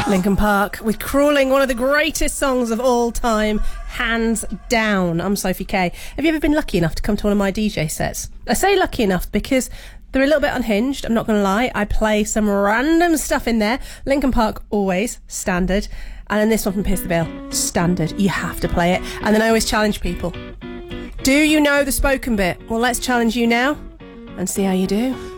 Linkin Park with Crawling, one of the greatest songs of all time, hands down. I'm Sophie Kay. Have you ever been lucky enough to come to one of my DJ sets? I say lucky enough because they're a little bit unhinged, I'm not going to lie. I play some random stuff in there. Linkin Park, always, standard. And then this one from Pierce the Veil, standard. You have to play it. And then I always challenge people. Do you know the spoken bit? Well, let's challenge you now and see how you do.